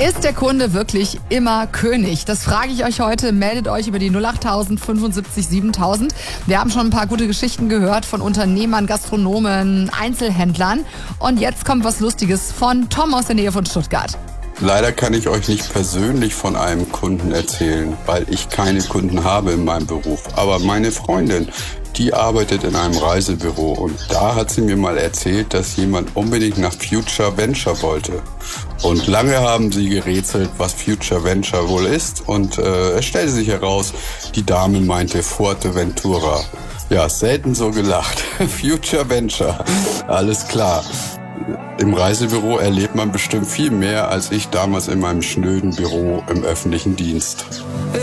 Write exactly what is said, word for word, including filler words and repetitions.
Ist der Kunde wirklich immer König? Das frage ich euch heute. Meldet euch über die null acht tausend fünfundsiebzig siebentausend. Wir haben schon ein paar gute Geschichten gehört von Unternehmern, Gastronomen, Einzelhändlern. Und jetzt kommt was Lustiges von Tom aus der Nähe von Stuttgart. Leider kann ich euch nicht persönlich von einem Kunden erzählen, weil ich keine Kunden habe in meinem Beruf. Aber meine Freundin, die arbeitet in einem Reisebüro und da hat sie mir mal erzählt, dass jemand unbedingt nach Future Venture wollte. Und lange haben sie gerätselt, was Future Venture wohl ist und äh, es stellte sich heraus, die Dame meinte Fuerteventura. Ja, selten so gelacht. Future Venture, alles klar. Im Reisebüro erlebt man bestimmt viel mehr als ich damals in meinem schnöden Büro im öffentlichen Dienst.